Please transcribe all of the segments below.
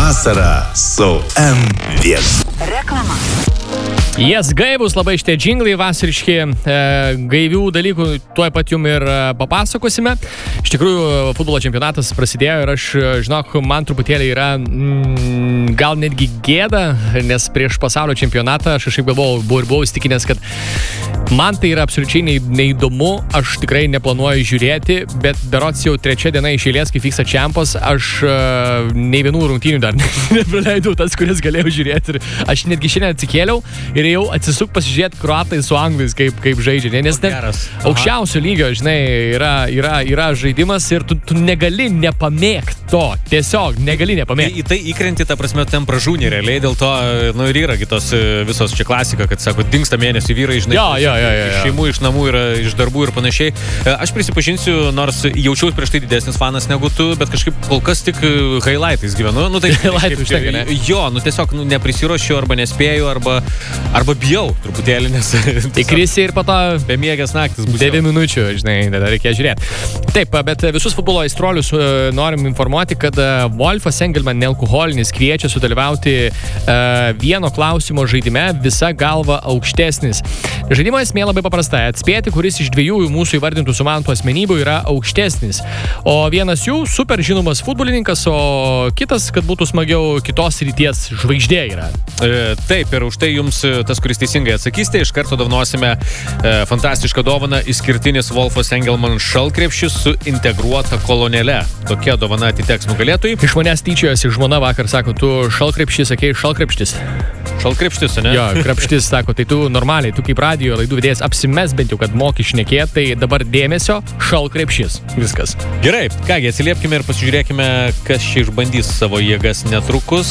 Vasara su M1. Reklama. Jas gaivus labai šitie džinglai vasariški, gaivių dalykų tuoj pat jum ir papasakosime. Iš tikrųjų, futbolo čempionatas prasidėjo ir aš, žinok, man truputėlį yra gal netgi gėda, nes prieš pasaulio čempionatą aš kažkaip buvau įstikinęs, kad man tai yra absoliučiai neįdomu, aš tikrai neplanuoju žiūrėti, bet berods jau trečia diena iš eilės, kai vyksta čempas, aš nei vienų rungtynių dar nepraleidau tas, kurias galėjau žiūrėti. Ir aš netgi šiandien atsikėliau ir jau atsisuk pasižiūrėti kroatai su anglais, kaip žaidžia. Nes ten aukščiausio lygio, žinai, yra žaidimas ir tu negali nepamėgti to. Tiesiog negali nepamėgti. Į tai įkrenti, ta prasme, ten pražūnį realiai, dėl to, ir yra kitos visos čia klasika, kad, sako, dingsta mėnesį vyrai, žinai, iš šeimų, iš namų, iš darbų ir panašiai. Aš prisipažinsiu, nors jaučiau prieš tai didesnis fanas negu tu, bet kažkaip kol kas tik highlightais gyvenu. Tai highlightai užtenka, ne? Jo, tiesiog neprisiruošiu arba nespėju, arba bijau truputėlį, nes įkrisi ir po to bemiegės naktis bus 9 minučių, žinai, tada reikia žiūrėti. Taip, bet visus futbolo aistruolius norim informuoti, kad Wolfas Engelman nealkoholinis kviečia sudalyvauti vieno klausimo žaidime Visa galva aukštesnis. Žaidimo esmė labai paprasta - atspėti, kuris iš dviejų mūsų įvardintų sumantų asmenybių yra aukštesnis. O vienas jų super žinomas futbolininkas, o kitas, kad būtų smagiau, kitos srities žvaigždė yra. Taip, ir už tai jums tas, kuris teisingai atsakysite, iš karto dovanosime fantastišką dovaną, išskirtinis Wolfas Engelman šalkrepšis su integruota kolonėle. Tokia dovana atiteks nugalėtojai. Iš manęs tyčiojosi žmona vakar, sako, tu šalkrepšis, sakei šalkrepštis. Šalkrepštis, ne? Jo, krepštis, sako, tai tu normaliai, tu kaip radijo laidų vedėjas apsimes bent jau, kad moki šnekėti, tai dabar dėmesio, šalkrepšis. Viskas. Gerai, kągi, atsiliepkime ir pasižiūrėkime, kas čia išbandys savo jėgas netrukus.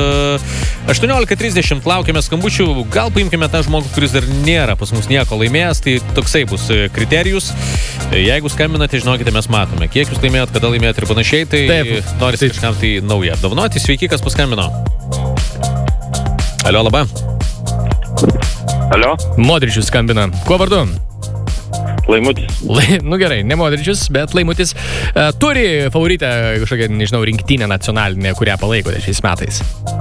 18:30 laukiame skambučių, gal paimkime tą žmogų, kuris dar nėra pas mus nieko laimėjęs, tai toksai bus kriterijus. Jeigu skambinate, žinokite, mes matome, kiek jūs laimėjot, kada laimėjot ir panašiai, tai norisi kažkam tai naują apdovanoti. Sveiki, kas paskambino. Alio, laba. Alio. Modričius skambina. Kuo vardu? Laimutis. Gerai, ne Modričius, bet Laimutis. Turi favoritę kažkokią, nežinau, rinktinę nacionalinę, kurią palaikote šiais metais?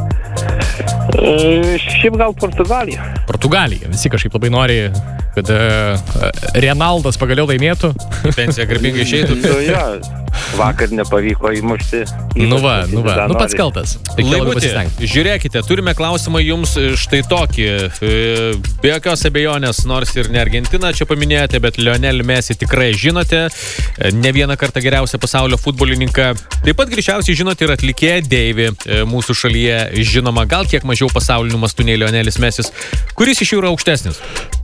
Šiaip gal Portugalija. Portugalija. Visi kažkaip labai nori, kad Renaldas pagaliau laimėtų. Pensija garbingai išeitų. Vakar nepavyko įmušti. Nu pats kaltas. Laimutį, žiūrėkite, turime klausimą jums štai tokį. Be jokios abejonės, nors ir ne Argentina čia paminėjote, bet Lionel Messi tikrai žinote. Ne vieną kartą geriausią pasaulio futbolininką. Taip pat greičiausiai žinote ir atlikėją Deivį mūsų šalyje žinoma, gal kiek mažiau pasaulinių mastų nei Lionelis Messis. Kuris iš jų yra aukštesnis?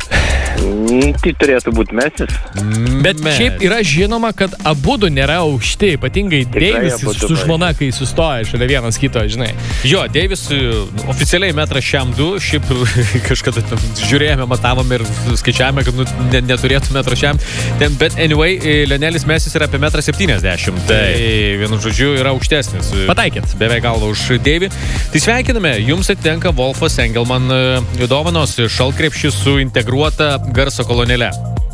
Tai turėtų būti Mesis. Bet šiaip yra žinoma, kad abudu nėra aukšti, ypatingai Deivis su žmona, kai sustoja šalia vienas kito, žinai. Jo, Deivis oficialiai 1,62 m, šiaip kažkada žiūrėjome, matavome ir skaičiavome, kad neturėtų 1,6 m. Bet anyway, Lionelis Messis yra apie 1,70 m. Tai vienu žodžiu yra aukštesnis. Pataikėt. Beveik galva už Deivį. Tai sveikiname, jums atitenka Wolfas Engelman dovanos šalkrepšis su integruota garso kolonėle.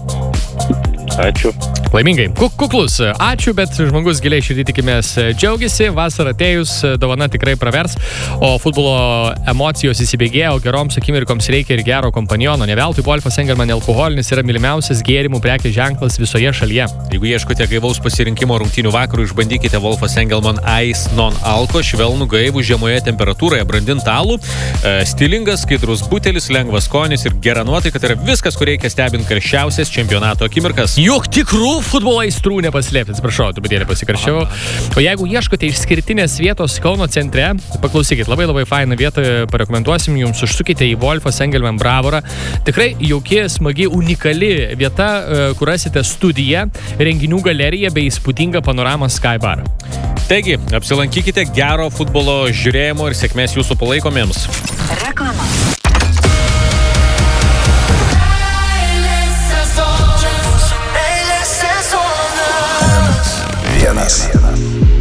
Ačiū. Laimingai. Kuklus. Ačiū, bet žmogus giliai širdį tikimės džiaugiasi. Vasara atėjus, dovana tikrai pravers. O futbolo emocijos įsibėgėjo, geroms akimirkoms reikia ir gero kompaniono. Ne veltui Wolfas Engelman alkoholinis yra mylimiausias gėrimų prekės ženklas visoje šalyje. Jeigu ieškote gaivaus pasirinkimo rungtynių vakarų, išbandykite Wolfas Engelman Ice Non-Alko, švelnų gaivų žemoje temperatūroje brandintą alų. Stilingas, skaidrus butelis, lengvas skonis ir gera nuotaika. Tai yra viskas, kur reikia stebint karščiausias čempionato akimirkas. Juk tikrų futbolo aistrų nepaslėpti, atsiprašau, truputėlį pasikarščiau. O jeigu ieškote išskirtinės vietos Kauno centre, paklausykit, labai fainą vietą parekomenduosim jums, užsukite į Wolfas Engelman Bravorą. Tikrai jauki, smagi, unikali vieta, kur rasite studiją, renginių galeriją bei įspūdingą panoramą Sky Bar. Taigi, apsilankykite, gero futbolo žiūrėjimo ir sėkmės jūsų palaikomiems. Reklama. M1.